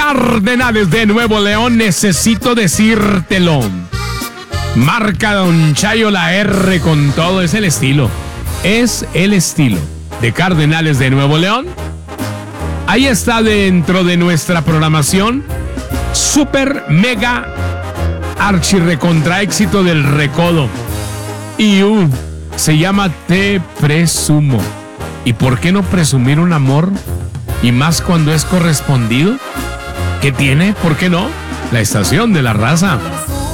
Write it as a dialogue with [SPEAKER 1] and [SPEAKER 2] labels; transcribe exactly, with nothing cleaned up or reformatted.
[SPEAKER 1] Cardenales de Nuevo León, necesito decírtelo. Marca Don Chayo la R con todo, es el estilo. Es el estilo de Cardenales de Nuevo León. Ahí está dentro de nuestra programación. Super, mega, archi recontra éxito del Recodo. Y uh, se llama Te Presumo. ¿Y por qué no presumir un amor? Y más cuando es correspondido. ¿Qué tiene? ¿Por qué no? La estación de la raza.